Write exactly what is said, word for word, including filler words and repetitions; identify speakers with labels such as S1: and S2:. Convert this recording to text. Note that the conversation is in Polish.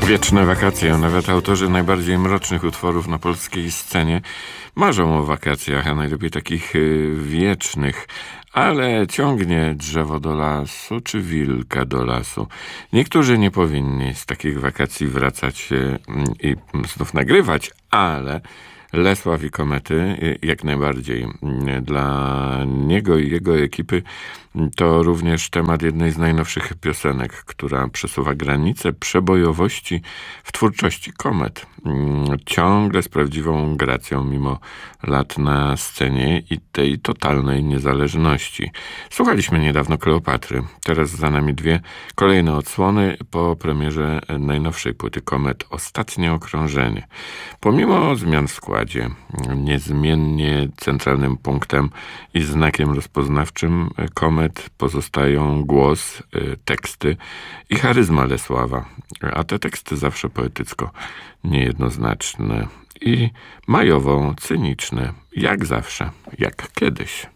S1: Wieczne wakacje. Nawet autorzy najbardziej mrocznych utworów na polskiej scenie marzą o wakacjach, a najlepiej takich y, wiecznych. Ale ciągnie drzewo do lasu, czy wilka do lasu. Niektórzy nie powinni z takich wakacji wracać y, i znów nagrywać, ale Lesław i Komety y, jak najbardziej. Y, Dla niego i jego ekipy to również temat jednej z najnowszych piosenek, która przesuwa granice przebojowości w twórczości Komet. Mm, Ciągle z prawdziwą gracją, mimo lat na scenie i tej totalnej niezależności. Słuchaliśmy niedawno Kleopatry. Teraz za nami dwie kolejne odsłony po premierze najnowszej płyty Komet. Ostatnie okrążenie. Pomimo zmian w składzie, niezmiennie centralnym punktem i znakiem rozpoznawczym Komet pozostają głos, teksty i charyzma Lesława. A te teksty zawsze poetycko niejednoznaczne i majowo cyniczne, jak zawsze, jak kiedyś.